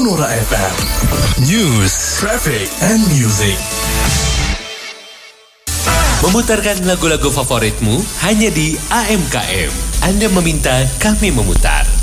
Sonora FM. News, traffic and music. Memutarkan lagu-lagu favoritmu hanya di AMKM. Anda meminta, kami memutar.